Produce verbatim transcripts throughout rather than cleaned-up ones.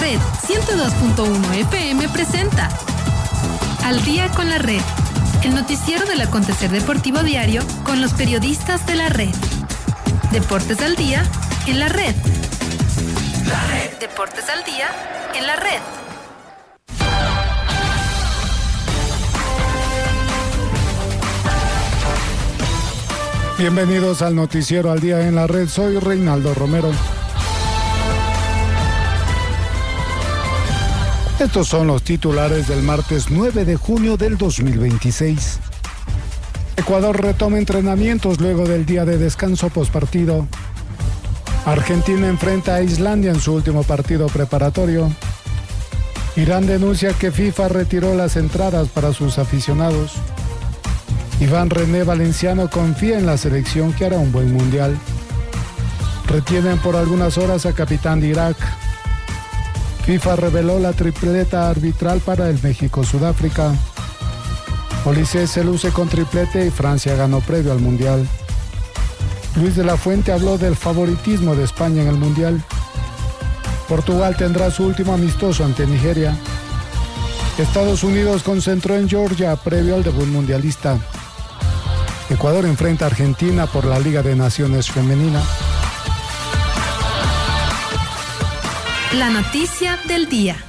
Red ciento dos punto uno F M presenta Al Día con la Red, el noticiero del acontecer deportivo diario con los periodistas de la Red. Deportes al Día en la Red. La Red. Deportes al Día en la Red. Bienvenidos al noticiero Al Día en la Red. Soy Reinaldo Romero. Estos son los titulares del martes nueve de junio del dos mil veintiséis. Ecuador retoma entrenamientos luego del día de descanso postpartido. Argentina enfrenta a Islandia en su último partido preparatorio. Irán denuncia que FIFA retiró las entradas para sus aficionados. Iván René Valenciano confía en la selección que hará un buen mundial. Retienen por algunas horas a capitán de Irak. FIFA reveló la tripleta arbitral para el México-Sudáfrica. Olise se luce con triplete y Francia ganó previo al mundial. Luis de la Fuente habló del favoritismo de España en el mundial. Portugal tendrá su último amistoso ante Nigeria. Estados Unidos concentró en Georgia previo al debut mundialista. Ecuador enfrenta a Argentina por la Liga de Naciones Femenina. La noticia del día.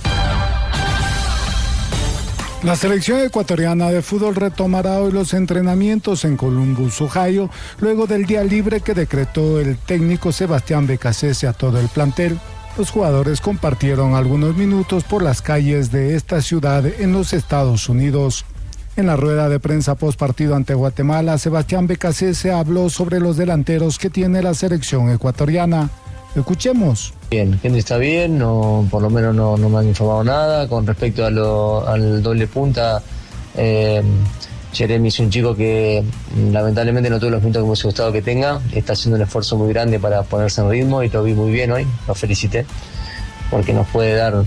La selección ecuatoriana de fútbol retomará hoy los entrenamientos en Columbus, Ohio, luego del día libre que decretó el técnico Sebastián Becasese a todo el plantel. Los jugadores compartieron algunos minutos por las calles de esta ciudad en los Estados Unidos. En la rueda de prensa post partido ante Guatemala, Sebastián Becasese habló sobre los delanteros que tiene la selección ecuatoriana. Escuchemos. Bien, Henry está bien, no, por lo menos no, no me han informado nada. Con respecto a lo, al doble punta, eh, Jeremy es un chico que lamentablemente no tuvo los minutos que me hubiese gustado que tenga. Está haciendo un esfuerzo muy grande para ponerse en ritmo y lo vi muy bien hoy, lo felicité, porque nos puede dar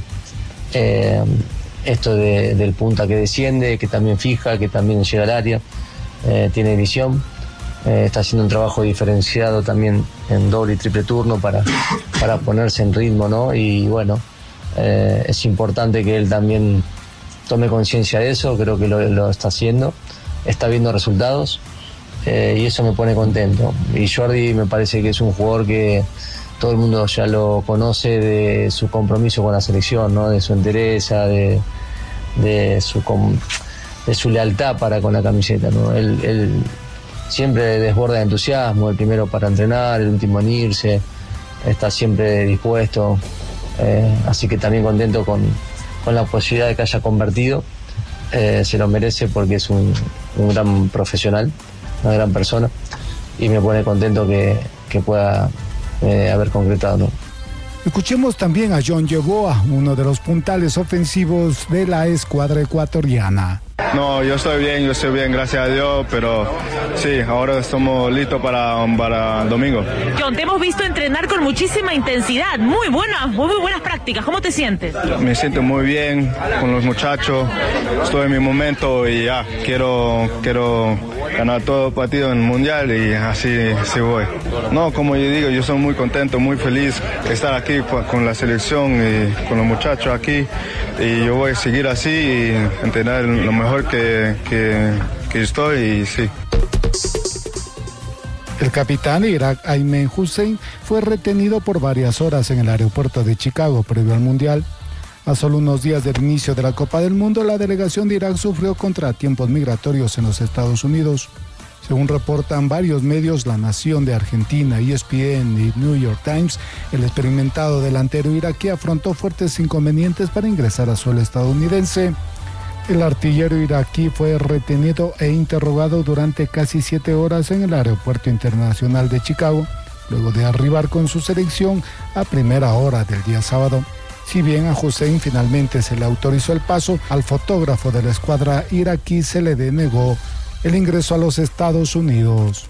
eh, esto de, del punta que desciende, que también fija, que también llega al área, eh, tiene visión. Eh, está haciendo un trabajo diferenciado también en doble y triple turno para, para ponerse en ritmo, ¿no? Y bueno, eh, es importante que él también tome conciencia de eso, creo que lo, lo está haciendo, está viendo resultados eh, y eso me pone contento. Y Jordi me parece que es un jugador que todo el mundo ya lo conoce de su compromiso con la selección, ¿no? De su entereza, de, de, su, de su lealtad para con la camiseta, ¿no? Él, él siempre desborda de entusiasmo, el primero para entrenar, el último en irse, está siempre dispuesto, eh, así que también contento con, con la posibilidad de que haya convertido, eh, se lo merece porque es un, un gran profesional, una gran persona, y me pone contento que, que pueda eh, haber concretado, ¿no? Escuchemos también a John Yeboah, uno de los puntales ofensivos de la escuadra ecuatoriana. No, yo estoy bien, yo estoy bien, gracias a Dios, pero sí, ahora estamos listos para, para domingo. John, te hemos visto entrenar con muchísima intensidad, muy buenas, muy, muy buenas prácticas, ¿cómo te sientes? Me siento muy bien con los muchachos, estoy en mi momento y ya, quiero, quiero ganar todo el partido en el Mundial y así, así voy. No, como yo digo, yo soy muy contento, muy feliz de estar aquí con la selección y con los muchachos aquí y yo voy a seguir así y entrenar lo mejor que, que, que estoy y sí. El capitán de Irak, Ayman Hussein, fue retenido por varias horas en el aeropuerto de Chicago previo al Mundial. A solo unos días del inicio de la Copa del Mundo, la delegación de Irak sufrió contratiempos migratorios en los Estados Unidos. Según reportan varios medios, La Nación de Argentina, E S P N y New York Times, el experimentado delantero iraquí afrontó fuertes inconvenientes para ingresar a suelo estadounidense. El artillero iraquí fue retenido e interrogado durante casi siete horas en el Aeropuerto Internacional de Chicago, luego de arribar con su selección a primera hora del día sábado. Si bien a Hussein finalmente se le autorizó el paso, al fotógrafo de la escuadra iraquí se le denegó el ingreso a los Estados Unidos.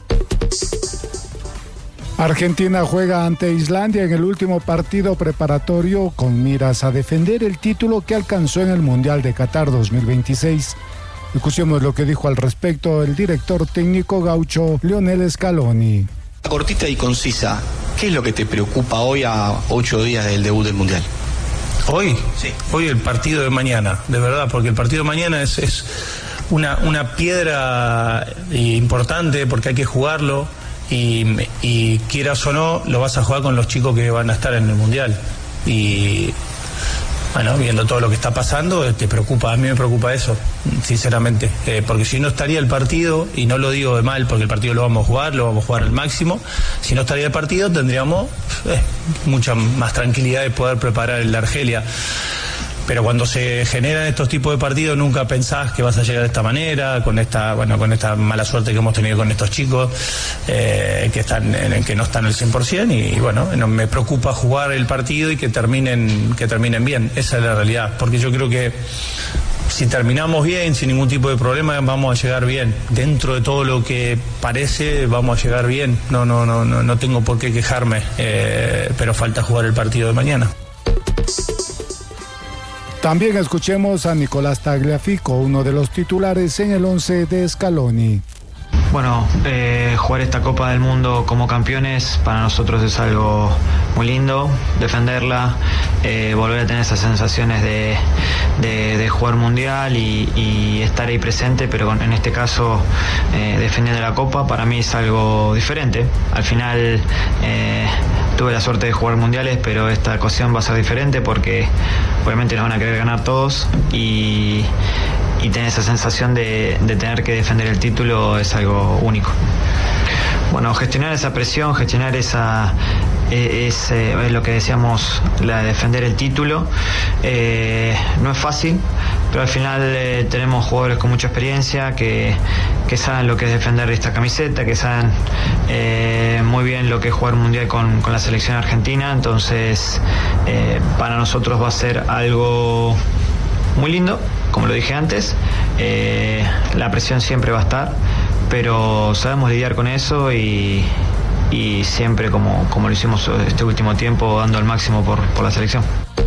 Argentina juega ante Islandia en el último partido preparatorio con miras a defender el título que alcanzó en el Mundial de Qatar dos mil veintiséis. Escuchemos lo que dijo al respecto el director técnico gaucho Lionel Scaloni. Cortita y concisa, ¿qué es lo que te preocupa hoy a ocho días del debut del Mundial? ¿Hoy? Sí. Hoy el partido de mañana, de verdad, porque el partido de mañana es, es una, una piedra importante porque hay que jugarlo y, y quieras o no, lo vas a jugar con los chicos que van a estar en el Mundial. Y bueno, viendo todo lo que está pasando, te preocupa, a mí me preocupa eso, sinceramente, eh, porque si no estaría el partido, y no lo digo de mal, porque el partido lo vamos a jugar, lo vamos a jugar al máximo, si no estaría el partido tendríamos eh, mucha más tranquilidad de poder preparar el de Argelia. Pero cuando se generan estos tipos de partidos nunca pensás que vas a llegar de esta manera, con esta, bueno, con esta mala suerte que hemos tenido con estos chicos eh, que están, en, que no están al cien por ciento y, y bueno, no, me preocupa jugar el partido y que terminen, que terminen bien. Esa es la realidad, porque yo creo que si terminamos bien, sin ningún tipo de problema, vamos a llegar bien. Dentro de todo lo que parece, vamos a llegar bien. No, no, no, no, no tengo por qué quejarme, eh, pero falta jugar el partido de mañana. También escuchemos a Nicolás Tagliafico, uno de los titulares en el once de Scaloni. Bueno, eh, jugar esta Copa del Mundo como campeones para nosotros es algo muy lindo, defenderla, eh, volver a tener esas sensaciones de, de, de jugar mundial y, y estar ahí presente, pero en este caso eh, defendiendo la Copa para mí es algo diferente. Al final eh, tuve la suerte de jugar mundiales, pero esta ocasión va a ser diferente porque obviamente nos van a querer ganar todos y... y tener esa sensación de, de tener que defender el título es algo único. Bueno, gestionar esa presión, gestionar esa es, es lo que decíamos, la de defender el título, eh, no es fácil, pero al final eh, tenemos jugadores con mucha experiencia que, que saben lo que es defender esta camiseta, que saben eh, muy bien lo que es jugar mundial con, con la selección argentina, entonces eh, para nosotros va a ser algo muy lindo, como lo dije antes, eh, la presión siempre va a estar, pero sabemos lidiar con eso y, y siempre como, como lo hicimos este último tiempo, dando el máximo por, por la selección.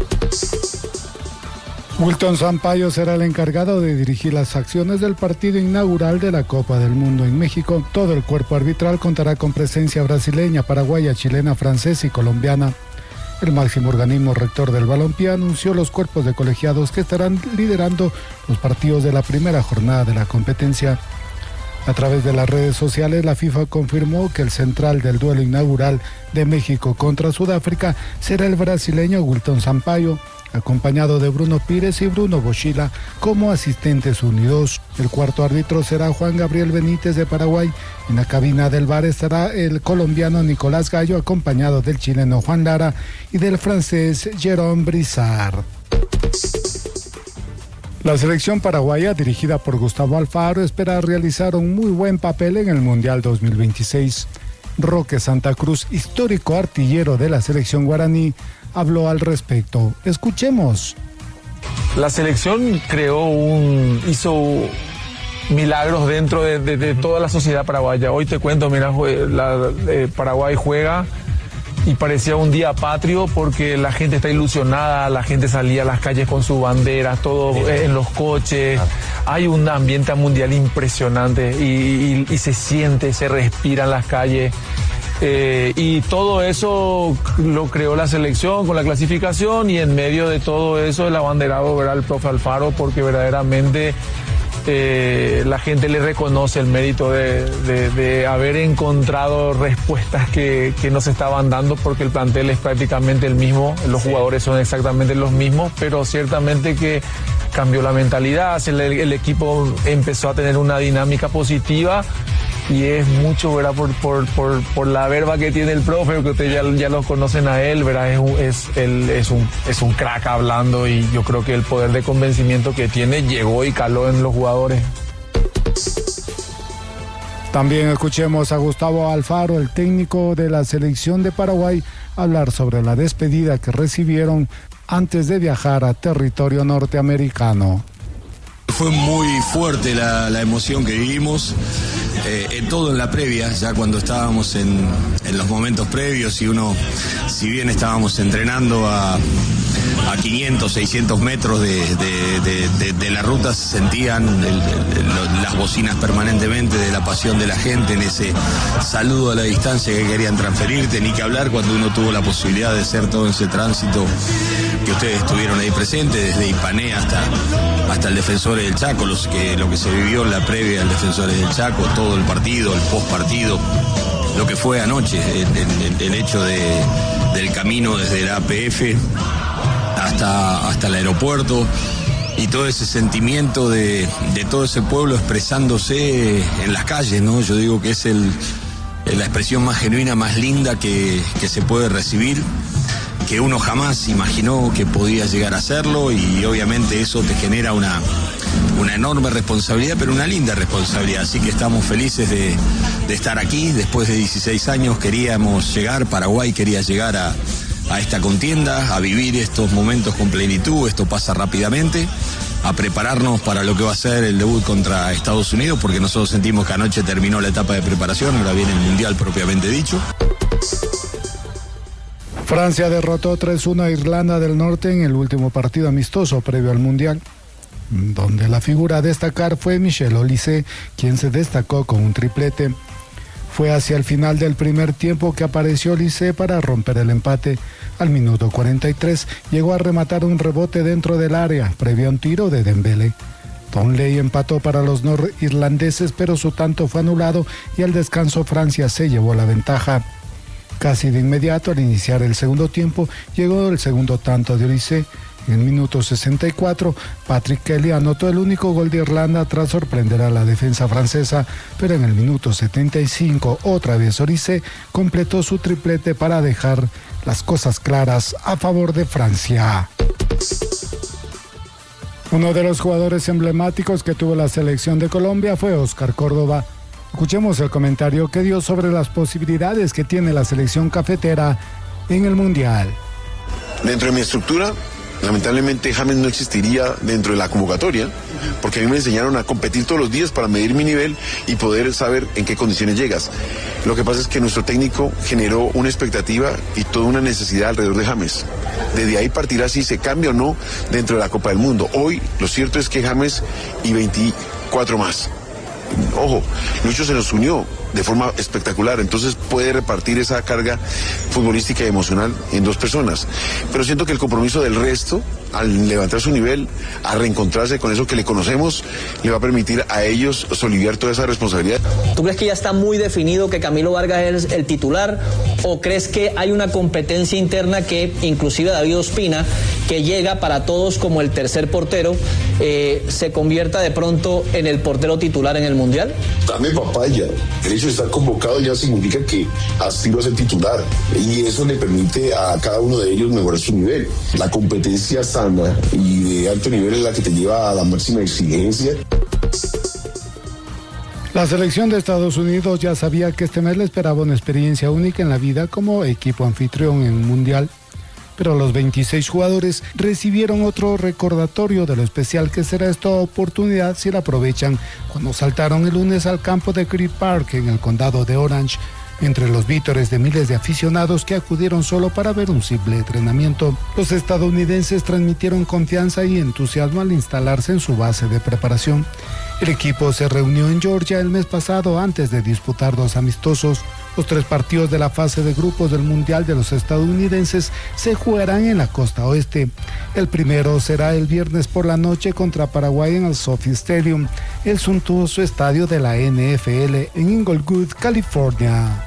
Wilton Sampaio será el encargado de dirigir las acciones del partido inaugural de la Copa del Mundo en México. Todo el cuerpo arbitral contará con presencia brasileña, paraguaya, chilena, francesa y colombiana. El máximo organismo rector del balompié anunció los cuerpos de colegiados que estarán liderando los partidos de la primera jornada de la competencia. A través de las redes sociales, la FIFA confirmó que el central del duelo inaugural de México contra Sudáfrica será el brasileño Wilton Sampaio, acompañado de Bruno Pires y Bruno Boschilla como asistentes unidos. El cuarto árbitro será Juan Gabriel Benítez de Paraguay. En la cabina del V A R estará el colombiano Nicolás Gallo, acompañado del chileno Juan Lara y del francés Jérôme Brissard. La selección paraguaya, dirigida por Gustavo Alfaro, espera realizar un muy buen papel en el Mundial dos mil veintiséis. Roque Santa Cruz, histórico artillero de la selección guaraní, habló al respecto. Escuchemos. La selección creó un, hizo milagros dentro de, de, de toda la sociedad paraguaya. Hoy te cuento, mira, la, eh, Paraguay juega y parecía un día patrio porque la gente está ilusionada, la gente salía a las calles con sus banderas, todo eh, en los coches. Hay un ambiente mundial impresionante y, y, y se siente, se respira en las calles. Eh, y todo eso lo creó la selección con la clasificación y en medio de todo eso el abanderado, ¿verdad?, el profe Alfaro, porque verdaderamente eh, la gente le reconoce el mérito de, de, de haber encontrado respuestas que, que nos estaban dando, porque el plantel es prácticamente el mismo, los jugadores son exactamente los mismos, pero ciertamente que cambió la mentalidad, el, el equipo empezó a tener una dinámica positiva. Y es mucho, ¿verdad?, por, por, por, por la verba que tiene el profe, que ustedes ya, ya lo conocen a él, ¿verdad? Es un, es, él, es, un, es un crack hablando y yo creo que el poder de convencimiento que tiene llegó y caló en los jugadores. También escuchemos a Gustavo Alfaro, el técnico de la selección de Paraguay, hablar sobre la despedida que recibieron antes de viajar a territorio norteamericano. Fue muy fuerte la, la emoción que vivimos. eh, en todo en la previa, ya cuando estábamos en, en los momentos previos y uno, si bien estábamos entrenando a, a quinientos, seiscientos metros de, de, de, de, de la ruta, se sentían el, el, las bocinas permanentemente de la pasión de la gente en ese saludo a la distancia que querían transferirte, ni que hablar cuando uno tuvo la posibilidad de hacer todo ese tránsito que ustedes estuvieron ahí presentes, desde Ipané hasta, hasta el Defensores del Chaco, los que, lo que se vivió en la previa del Defensores del Chaco, todo el partido, el post partido, lo que fue anoche, el, el, el hecho de, del camino desde la A P F hasta, hasta el aeropuerto, y todo ese sentimiento de, de todo ese pueblo expresándose en las calles, ¿no? Yo digo que es el, la expresión más genuina, más linda que, que se puede recibir, que uno jamás imaginó que podía llegar a hacerlo, y obviamente eso te genera una, una enorme responsabilidad, pero una linda responsabilidad. Así que estamos felices de, de estar aquí. Después de dieciséis años queríamos llegar, Paraguay quería llegar a, a esta contienda, a vivir estos momentos con plenitud. Esto pasa rápidamente, a prepararnos para lo que va a ser el debut contra Estados Unidos, porque nosotros sentimos que anoche terminó la etapa de preparación, ahora viene el Mundial propiamente dicho. Francia derrotó tres uno a Irlanda del Norte en el último partido amistoso previo al Mundial, donde la figura a destacar fue Michel Olise, quien se destacó con un triplete. Fue hacia el final del primer tiempo que apareció Olise para romper el empate. Al minuto cuarenta y tres llegó a rematar un rebote dentro del área, previo a un tiro de Dembélé. Tonley empató para los norirlandeses, pero su tanto fue anulado y al descanso Francia se llevó la ventaja. Casi de inmediato, al iniciar el segundo tiempo, llegó el segundo tanto de Olise. En el minuto sesenta y cuatro, Patrick Kelly anotó el único gol de Irlanda tras sorprender a la defensa francesa, pero en el minuto setenta y cinco, otra vez Olise completó su triplete para dejar las cosas claras a favor de Francia. Uno de los jugadores emblemáticos que tuvo la selección de Colombia fue Oscar Córdoba. Escuchemos el comentario que dio sobre las posibilidades que tiene la selección cafetera en el Mundial. Dentro de mi estructura, lamentablemente James no existiría dentro de la convocatoria, porque a mí me enseñaron a competir todos los días para medir mi nivel y poder saber en qué condiciones llegas. Lo que pasa es que nuestro técnico generó una expectativa y toda una necesidad alrededor de James. Desde ahí partirá si se cambia o no dentro de la Copa del Mundo. Hoy lo cierto es que James y veinticuatro más. Ojo, Lucho se nos unió de forma espectacular, entonces puede repartir esa carga futbolística y emocional en dos personas. Pero siento que el compromiso del resto, al levantar su nivel, a reencontrarse con eso que le conocemos, le va a permitir a ellos soliviar toda esa responsabilidad. ¿Tú crees que ya está muy definido que Camilo Vargas es el titular, o crees que hay una competencia interna que inclusive David Ospina, que llega para todos como el tercer portero, eh, se convierta de pronto en el portero titular en el Mundial? Dame papaya. El hecho de estar convocado ya significa que aspiro a ser titular, y eso le permite a cada uno de ellos mejorar su nivel. La competencia sana y de alto nivel es la que te lleva a la máxima exigencia. La selección de Estados Unidos ya sabía que este mes le esperaba una experiencia única en la vida como equipo anfitrión en un Mundial. Pero los veintiséis jugadores recibieron otro recordatorio de lo especial que será esta oportunidad si la aprovechan cuando saltaron el lunes al campo de Creek Park en el condado de Orange, entre los vítores de miles de aficionados que acudieron solo para ver un simple entrenamiento. Los estadounidenses transmitieron confianza y entusiasmo al instalarse en su base de preparación. El equipo se reunió en Georgia el mes pasado antes de disputar dos amistosos. Los tres partidos de la fase de grupos del Mundial de los estadounidenses se jugarán en la costa oeste. El primero será el viernes por la noche contra Paraguay en el SoFi Stadium, el suntuoso estadio de la N F L en Inglewood, California.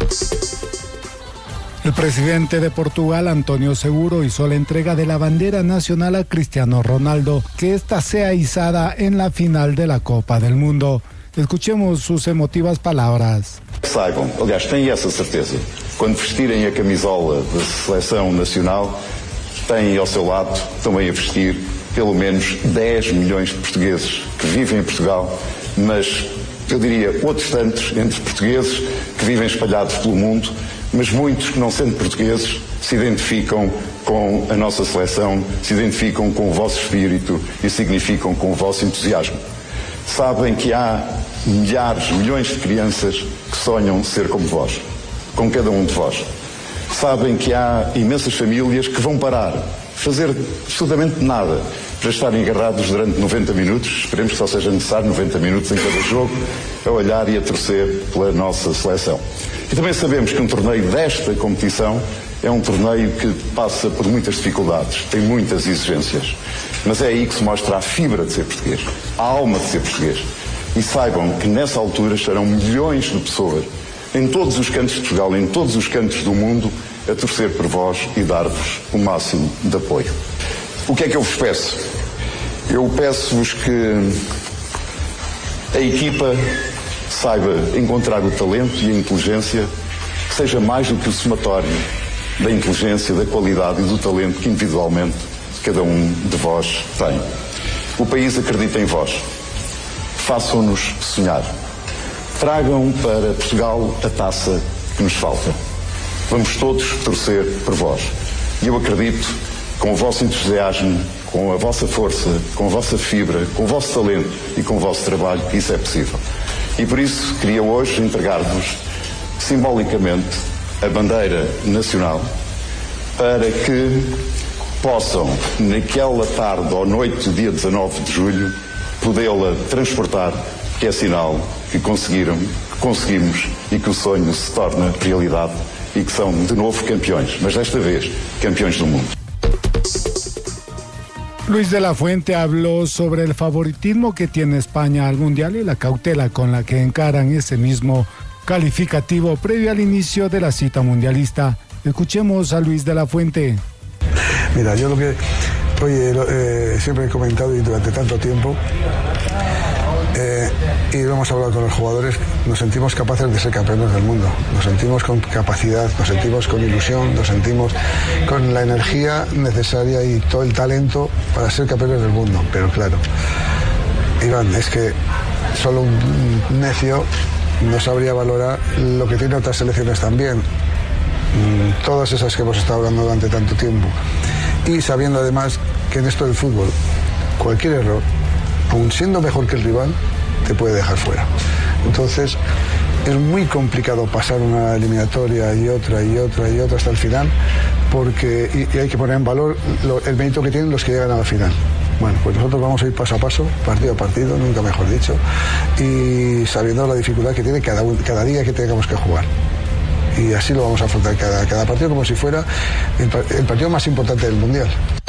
El presidente de Portugal, Antonio Seguro, hizo la entrega de la bandera nacional a Cristiano Ronaldo, que ésta sea izada en la final de la Copa del Mundo. Escuchemos sus emotivas palabras. Saibam, aliás, têm essa certeza, quando vestirem a camisola da seleção nacional, têm ao seu lado também a vestir pelo menos dez milhões de portugueses que vivem em Portugal, mas eu diria outros tantos entre portugueses que vivem espalhados pelo mundo, mas muitos que não sendo portugueses se identificam com a nossa seleção, se identificam com o vosso espírito e significam com o vosso entusiasmo. Sabem que há milhares, milhões de crianças que sonham ser como vós, com cada um de vós. Sabem que há imensas famílias que vão parar, fazer absolutamente nada, para estarem agarrados durante noventa minutos, esperemos que só seja necessário noventa minutos em cada jogo, a olhar e a torcer pela nossa seleção. E também sabemos que um torneio desta competição é um torneio que passa por muitas dificuldades, tem muitas exigências, mas é aí que se mostra a fibra de ser português, a alma de ser português. E saibam que nessa altura estarão milhões de pessoas, em todos os cantos de Portugal, em todos os cantos do mundo, a torcer por vós e dar-vos o máximo de apoio. O que é que eu vos peço? Eu peço-vos que a equipa saiba encontrar o talento e a inteligência que seja mais do que o somatório da inteligência, da qualidade e do talento que individualmente cada um de vós tem. O país acredita em vós. Façam-nos sonhar. Tragam para Portugal a taça que nos falta. Vamos todos torcer por vós. E eu acredito, com o vosso entusiasmo, com a vossa força, com a vossa fibra, com o vosso talento e com o vosso trabalho, que isso é possível. E por isso queria hoje entregar-vos simbolicamente a bandeira nacional para que possam, naquela tarde ou noite do dia dezanove de julho, podê-la transportar, que é sinal que conseguiram, que conseguimos e que o sonho se torna realidade y que son de nuevo campeones, mas esta vez campeones del mundo. Luis de la Fuente habló sobre el favoritismo que tiene España al Mundial y la cautela con la que encaran ese mismo calificativo previo al inicio de la cita mundialista. Escuchemos a Luis de la Fuente. Mira, yo lo que oye, lo, eh, siempre he comentado y durante tanto tiempo, eh, y lo hemos hablado con los jugadores, nos sentimos capaces de ser campeones del mundo, nos sentimos con capacidad, nos sentimos con ilusión, nos sentimos con la energía necesaria y todo el talento para ser campeones del mundo. Pero claro, Iván, es que solo un necio no sabría valorar lo que tiene otras selecciones también, todas esas que hemos estado hablando durante tanto tiempo, y sabiendo además que en esto del fútbol cualquier error, aun siendo mejor que el rival, te puede dejar fuera. Entonces es muy complicado pasar una eliminatoria y otra y otra y otra hasta el final, porque y, y hay que poner en valor lo, el mérito que tienen los que llegan a la final. Bueno, pues nosotros vamos a ir paso a paso, partido a partido, nunca mejor dicho, y sabiendo la dificultad que tiene cada, cada día que tengamos que jugar. Y así lo vamos a afrontar cada, cada partido como si fuera el, el partido más importante del Mundial.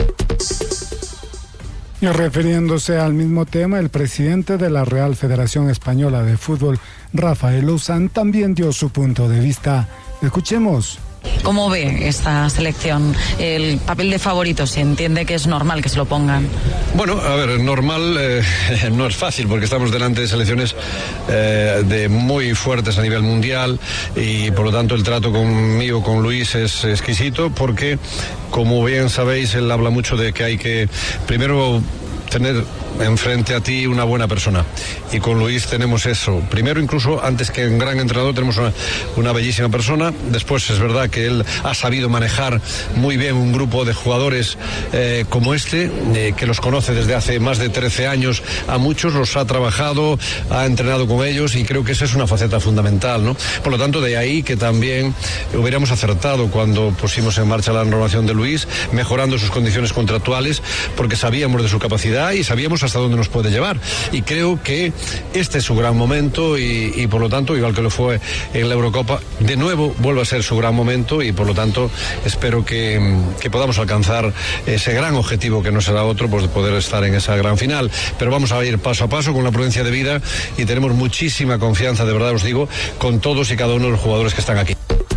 Y refiriéndose al mismo tema, el presidente de la Real Federación Española de Fútbol, Rafael Luzán, también dio su punto de vista. Escuchemos. ¿Cómo ve esta selección? El papel de favorito, se entiende que es normal que se lo pongan. Bueno, a ver, normal eh, no es fácil porque estamos delante de selecciones eh, de muy fuertes a nivel mundial y por lo tanto el trato conmigo, con Luis, es exquisito porque, como bien sabéis, él habla mucho de que hay que primero tener enfrente a ti una buena persona, y con Luis tenemos eso. Primero, incluso antes que un gran entrenador, tenemos una, una bellísima persona. Después es verdad que él ha sabido manejar muy bien un grupo de jugadores eh, como este, eh, que los conoce desde hace más de trece años a muchos, los ha trabajado, ha entrenado con ellos, y creo que esa es una faceta fundamental, ¿no? Por lo tanto, de ahí que también hubiéramos acertado cuando pusimos en marcha la renovación de Luis, mejorando sus condiciones contractuales, porque sabíamos de su capacidad y sabíamos hasta dónde nos puede llevar, y creo que este es su gran momento y, y por lo tanto, igual que lo fue en la Eurocopa, de nuevo vuelve a ser su gran momento, y por lo tanto espero que, que podamos alcanzar ese gran objetivo, que no será otro, pues de poder estar en esa gran final. Pero vamos a ir paso a paso con la prudencia de vida, y tenemos muchísima confianza, de verdad os digo, con todos y cada uno de los jugadores que están aquí.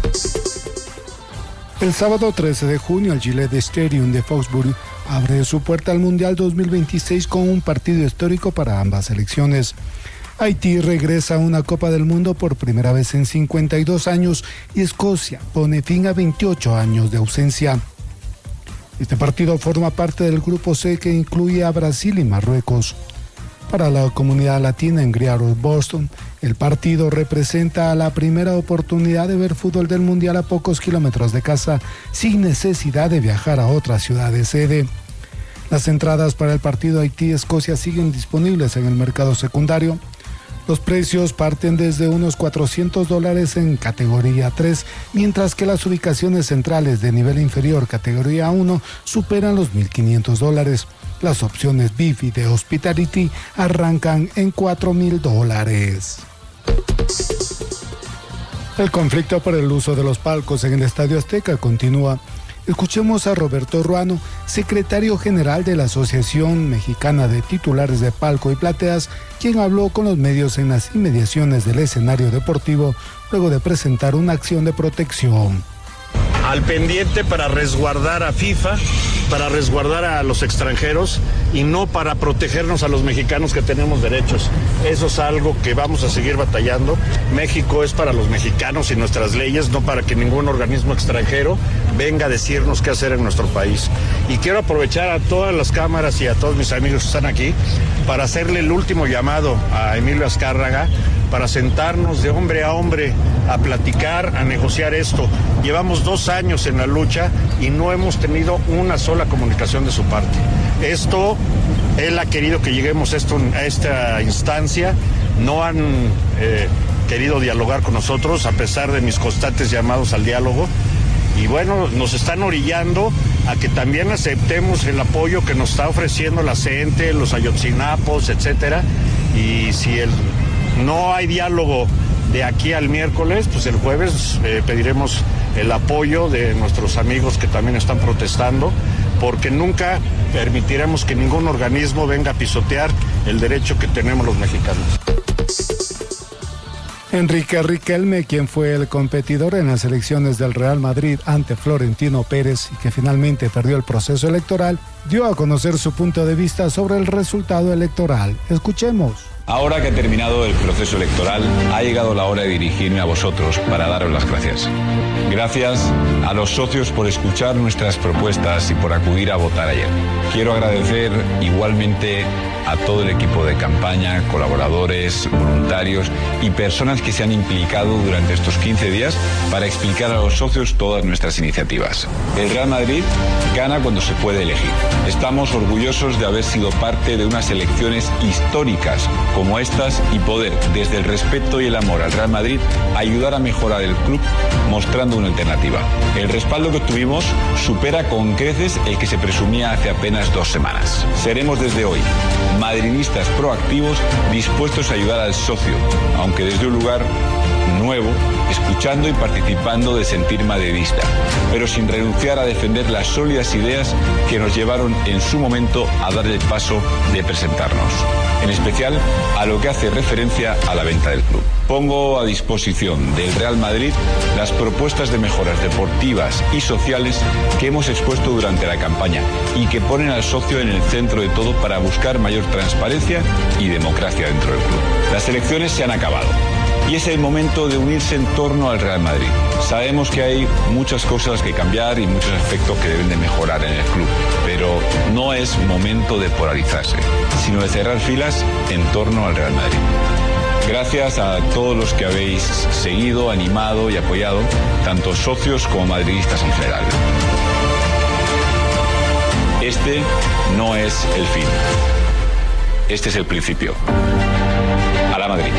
El sábado trece de junio, el Gillette Stadium de Foxbury abre su puerta al Mundial dos mil veintiséis con un partido histórico para ambas selecciones. Haití regresa a una Copa del Mundo por primera vez en cincuenta y dos años y Escocia pone fin a veintiocho años de ausencia. Este partido forma parte del Grupo C, que incluye a Brasil y Marruecos. Para la comunidad latina en Greater Boston, el partido representa la primera oportunidad de ver fútbol del Mundial a pocos kilómetros de casa, sin necesidad de viajar a otra ciudad de sede. Las entradas para el partido Haití-Escocia siguen disponibles en el mercado secundario. Los precios parten desde unos cuatrocientos dólares en categoría tres, mientras que las ubicaciones centrales de nivel inferior, categoría uno, superan los mil quinientos dólares. Las opciones V I P y de Hospitality arrancan en cuatro mil dólares. El conflicto por el uso de los palcos en el Estadio Azteca continúa. Escuchemos a Roberto Ruano, secretario general de la Asociación Mexicana de Titulares de Palco y Plateas, quien habló con los medios en las inmediaciones del escenario deportivo luego de presentar una acción de protección. Al pendiente para resguardar a FIFA, para resguardar a los extranjeros y no para protegernos a los mexicanos que tenemos derechos. Eso es algo que vamos a seguir batallando. México es para los mexicanos y nuestras leyes, no para que ningún organismo extranjero venga a decirnos qué hacer en nuestro país. Y quiero aprovechar a todas las cámaras y a todos mis amigos que están aquí para hacerle el último llamado a Emilio Azcárraga para sentarnos de hombre a hombre a platicar, a negociar esto. Llevamos dos años en la lucha y no hemos tenido una sola comunicación de su parte. Esto, él ha querido que lleguemos esto, a esta instancia, no han eh, querido dialogar con nosotros a pesar de mis constantes llamados al diálogo. Y bueno, nos están orillando a que también aceptemos el apoyo que nos está ofreciendo la C E N T E, los Ayotzinapos, etcétera. Y si el, no hay diálogo de aquí al miércoles, pues el jueves eh, pediremos el apoyo de nuestros amigos que también están protestando, porque nunca permitiremos que ningún organismo venga a pisotear el derecho que tenemos los mexicanos. Enrique Riquelme, quien fue el competidor en las elecciones del Real Madrid ante Florentino Pérez y que finalmente perdió el proceso electoral, dio a conocer su punto de vista sobre el resultado electoral. Escuchemos. Ahora que ha terminado el proceso electoral, ha llegado la hora de dirigirme a vosotros para daros las gracias. Gracias a los socios por escuchar nuestras propuestas y por acudir a votar ayer. Quiero agradecer igualmente a todo el equipo de campaña, colaboradores, voluntarios y personas que se han implicado durante estos quince días para explicar a los socios todas nuestras iniciativas. El Real Madrid gana cuando se puede elegir. Estamos orgullosos de haber sido parte de unas elecciones históricas como estas y poder, desde el respeto y el amor al Real Madrid, ayudar a mejorar el club mostrando una alternativa. El respaldo que obtuvimos supera con creces el que se presumía hace apenas dos semanas. Seremos desde hoy madridistas proactivos dispuestos a ayudar al socio, aunque desde un lugar nuevo, escuchando y participando de sentir madridista, pero sin renunciar a defender las sólidas ideas que nos llevaron en su momento a dar el paso de presentarnos, en especial a lo que hace referencia a la venta del club. Pongo a disposición del Real Madrid las propuestas de mejoras deportivas y sociales que hemos expuesto durante la campaña y que ponen al socio en el centro de todo para buscar mayor transparencia y democracia dentro del club. Las elecciones se han acabado y es el momento de unirse en torno al Real Madrid. Sabemos que hay muchas cosas que cambiar y muchos aspectos que deben de mejorar en el club, pero no es momento de polarizarse, sino de cerrar filas en torno al Real Madrid. Gracias a todos los que habéis seguido, animado y apoyado, tanto socios como madridistas en general. Este no es el fin. Este es el principio. A la Madrid.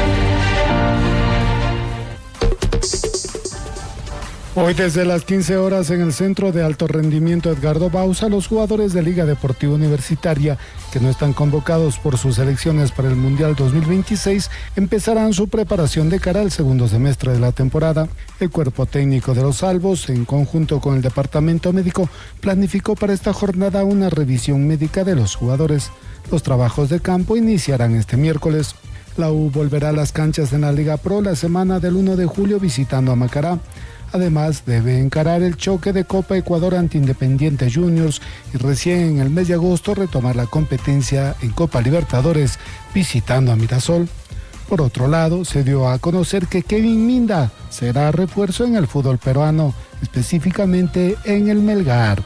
Hoy desde las quince horas en el Centro de Alto Rendimiento Edgardo Bauza, los jugadores de Liga Deportiva Universitaria que no están convocados por sus selecciones para el Mundial dos mil veintiséis empezarán su preparación de cara al segundo semestre de la temporada. El cuerpo técnico de los Albos, en conjunto con el departamento médico, planificó para esta jornada una revisión médica de los jugadores. Los trabajos de campo iniciarán este miércoles. La U volverá a las canchas en la Liga Pro la semana del uno de julio visitando a Macará. Además, debe encarar el choque de Copa Ecuador ante Independiente Juniors y recién en el mes de agosto retomar la competencia en Copa Libertadores visitando a Mirasol. Por otro lado, se dio a conocer que Kevin Minda será refuerzo en el fútbol peruano, específicamente en el Melgar.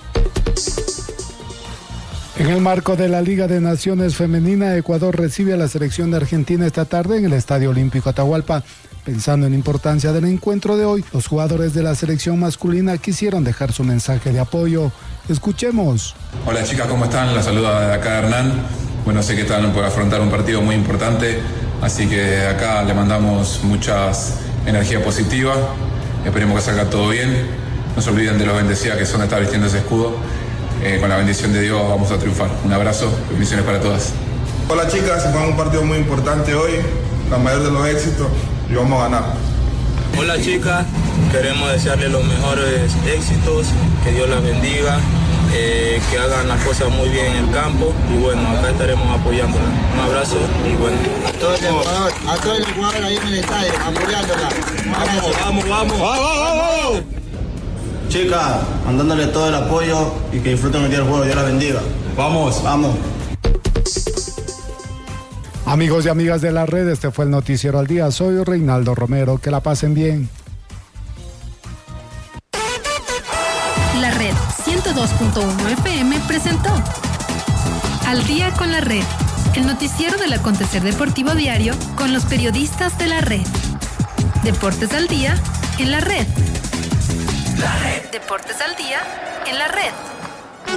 En el marco de la Liga de Naciones Femenina, Ecuador recibe a la selección de Argentina esta tarde en el Estadio Olímpico Atahualpa. Pensando en la importancia del encuentro de hoy, los jugadores de la selección masculina quisieron dejar su mensaje de apoyo. Escuchemos. Hola chicas, ¿cómo están? La saluda de acá Hernán. Bueno, sé que están por afrontar un partido muy importante Así que acá le mandamos muchas energía positiva, esperemos que salga todo bien, no se olviden de los bendecidas que son estar vistiendo ese escudo, eh, con la bendición de Dios vamos a triunfar. Un abrazo, bendiciones para todas. Hola chicas, se juega un partido muy importante hoy, la mayor de los éxitos y vamos a ganar. Hola chicas, queremos desearles los mejores éxitos, que Dios las bendiga, eh, que hagan las cosas muy bien en el campo y bueno, acá estaremos apoyándolas. Un abrazo y bueno. A todo el Ecuador, a todo el Ecuador ahí en el estadio, apoyándola. Vamos, vamos, vamos. ¡Vamos, vamos, vamos! Chicas, mandándole todo el apoyo y que disfruten el día del juego, Dios las bendiga. Vamos, vamos. Amigos y amigas de la red, este fue el Noticiero al Día. Soy Reinaldo Romero, que la pasen bien. La Red ciento dos punto uno F M presentó Al Día con la Red, el noticiero del acontecer deportivo diario con los periodistas de la red. Deportes al Día en la red. La Red. Deportes al Día en la red.